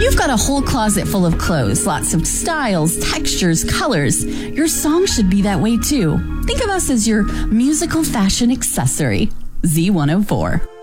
you've got a whole closet full of clothes, lots of styles, textures, colors, your song should be that way too. Think of us as your musical fashion accessory. Z104.